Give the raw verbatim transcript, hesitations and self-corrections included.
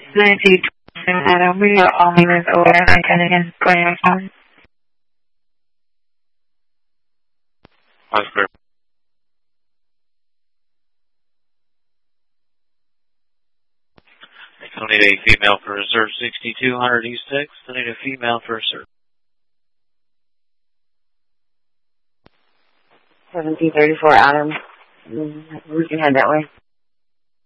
Lindsay Adam, we are only with aware identity going on. Oscar. I need a female for reserve sixty-two hundred East six. I need a female for reserve. seventeen thirty-four Adam. We can head that way.